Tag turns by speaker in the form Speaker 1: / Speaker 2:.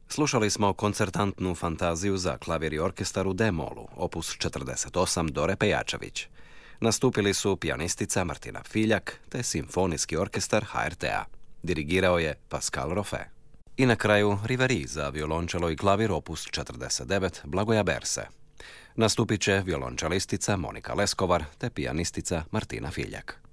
Speaker 1: Slušali smo koncertantnu fantaziju za klavir i orkestar u D-molu, opus 48 Dore Pejačević. Nastupili su pijanistica Martina Filjak te simfonijski orkestar HRT-a. Dirigirao je Pascal Roffe. I na kraju Riveri za violončelo i klavir opus 49 Blagoja Berse. Nastupit će violončelistica Monika Leskovar te pijanistica Martina Filjak.